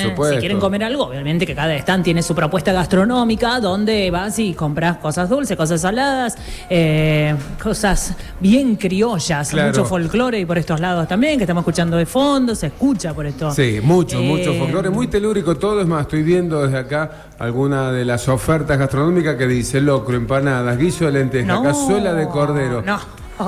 supuesto. Si quieren comer algo, obviamente que cada stand tiene su propuesta gastronómica, donde vas y compras cosas dulces, cosas saladas, cosas bien criollas, claro. Mucho folclore y por estos lados también, que estamos escuchando de fondo, se escucha por esto. Sí, mucho folclore, muy telúrico todo. Es más, estoy viendo desde acá alguna de las ofertas gastronómicas que dice locro, empanadas, guiso de lenteja, cazuela de cordero. No.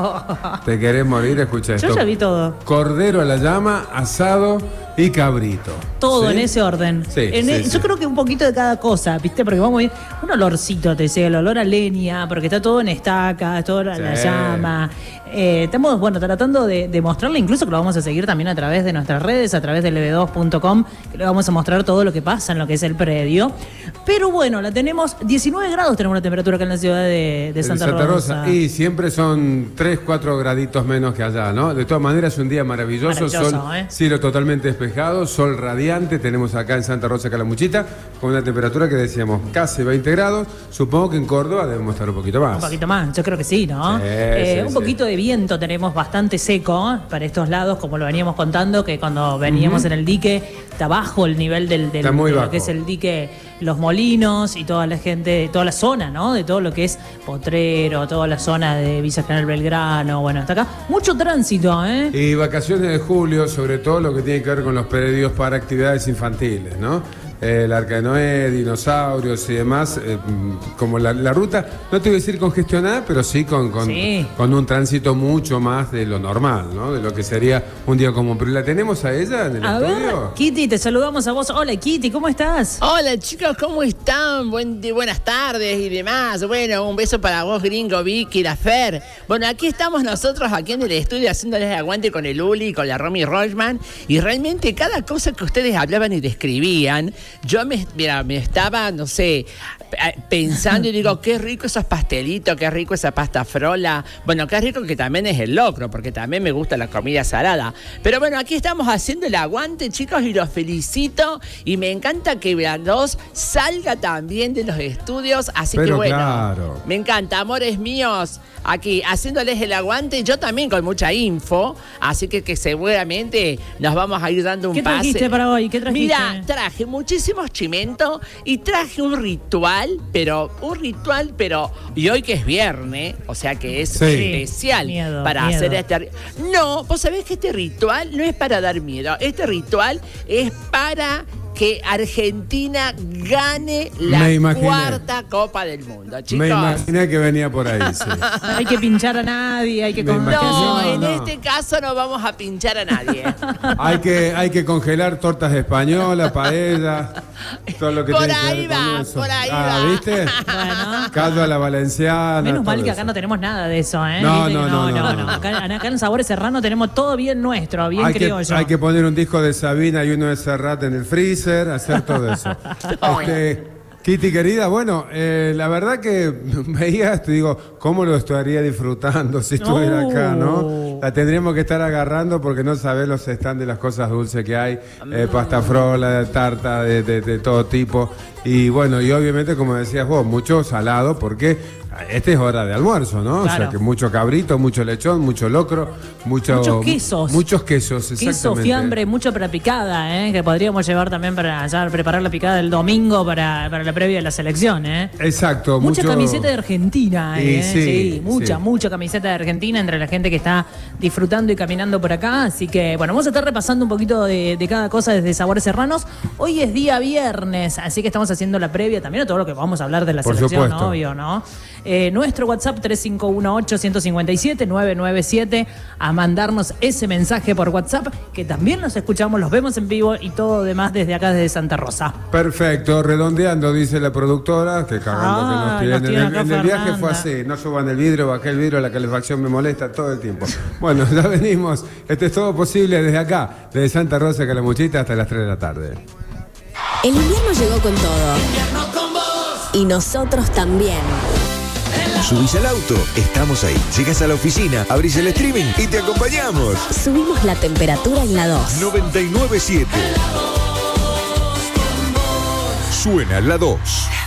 ¿Te querés morir? Escucha esto. Yo ya vi todo. Cordero a la llama, asado y cabrito. Todo, ¿sí? En ese orden. Sí, sí. Yo creo que un poquito de cada cosa, ¿viste? Porque vamos a ir un olorcito, te decía, el olor a leña, porque está todo en estaca, todo en la llama. Estamos, tratando de mostrarle, incluso que lo vamos a seguir también a través de nuestras redes, a través del lb2.com, que le vamos a mostrar todo lo que pasa en lo que es el predio. Pero bueno, la tenemos, 19 grados tenemos la temperatura acá en la ciudad de Santa Rosa. Y siempre son 3, 4 graditos menos que allá, ¿no? De todas maneras, es un día maravilloso, sol, cielo totalmente despejado, sol radiante, tenemos acá en Santa Rosa Calamuchita, con una temperatura que decíamos casi 20 grados, supongo que en Córdoba debemos estar un poquito más. Un poquito más, yo creo que sí, ¿no? Un poquito de viento tenemos bastante seco para estos lados, como lo veníamos contando, que cuando veníamos en el dique, está bajo el nivel de lo que es el dique Los Molinos y toda la gente, toda la zona, ¿no? De todo lo que es Potrero, toda la zona de Villa General Belgrano, hasta acá. Mucho tránsito, ¿eh? Y vacaciones de julio, sobre todo lo que tiene que ver con los predios para actividades infantiles, ¿no? El Arca de Noé, dinosaurios y demás, como la ruta, no te voy a decir congestionada, pero sí con un tránsito mucho más de lo normal, ¿no? De lo que sería un día común. Pero la tenemos a ella en el estudio. Ver, Kitty, te saludamos a vos. Hola, Kitty, ¿cómo estás? Hola, chicos, ¿cómo están? Buenas tardes y demás. Bueno, un beso para vos, Gringo, Vicky, la Fer. Bueno, aquí estamos nosotros, aquí en el estudio, haciéndoles aguante con el Uli, con la Romy Rollman, y realmente cada cosa que ustedes hablaban y describían, yo me estaba, no sé, pensando y digo, qué rico esos pastelitos, qué rico esa pasta frola. Bueno, qué rico que también es el locro, porque también me gusta la comida salada. Pero bueno, aquí estamos haciendo el aguante, chicos, y los felicito. Y me encanta que la 2 salga también de los estudios. Así que bueno, claro. Me encanta, amores míos, aquí haciéndoles el aguante. Yo también con mucha info, así que seguramente nos vamos a ir dando un pase. ¿Qué trajiste para hoy? ¿Qué trajiste? Mira, traje muchísimos chimentos y traje un ritual, y hoy que es viernes, o sea que es especial para hacer este. No, vos sabés que este ritual no es para dar miedo, este ritual es para que Argentina gane la cuarta Copa del Mundo, chicos. Me imaginé que venía por ahí, sí. Hay que pinchar a nadie, hay que en este caso no vamos a pinchar a nadie. Hay que congelar tortas españolas, paellas, todo lo que por tiene que ahí ver con va, eso. por ahí va. ¿Viste? Bueno. Caldo a la valenciana. Menos mal que acá no tenemos nada de eso, ¿eh? No. Acá en Sabores Serrano tenemos todo bien nuestro, bien criollo. Hay que poner un disco de Sabina y uno de Serrat en el freezer, hacer todo eso. Kitty querida, bueno, la verdad que veías, te digo, cómo lo estaría disfrutando si estuviera acá, ¿no? La tendríamos que estar agarrando porque no sabés los stands de las cosas dulces que hay, pasta frola, tarta de todo tipo. Y bueno, y obviamente, como decías vos, mucho salado porque esta es hora de almuerzo, ¿no? Claro. O sea que mucho cabrito, mucho lechón, mucho locro, muchos quesos. Muchos quesos, exactamente. Queso, fiambre, mucho para picada, que podríamos llevar también para ya preparar la picada del domingo para la previa de la selección, Exacto. Mucha camiseta de Argentina, mucha camiseta de Argentina entre la gente que está disfrutando y caminando por acá. Así que, bueno, vamos a estar repasando un poquito de cada cosa desde Sabores Serranos. Hoy es día viernes, así que estamos haciendo la previa también a todo lo que vamos a hablar de la selección, obvio, ¿no? Nuestro WhatsApp 3518-157-997 a mandarnos ese mensaje por WhatsApp, que también nos escuchamos, los vemos en vivo y todo demás desde acá, desde Santa Rosa. Perfecto, redondeando, dice la productora, que cagando que nos tienen. En el viaje fue así, no suban el vidrio, bajé el vidrio, la calefacción me molesta todo el tiempo. Bueno, ya venimos, es todo posible desde acá, desde Santa Rosa, Calamuchita, hasta las 3 de la tarde. El invierno llegó con todo. Y nosotros también. Subís al auto, estamos ahí. Llegas a la oficina, abrís el streaming y te acompañamos. Subimos la temperatura en la 2. 99.7. Suena la 2.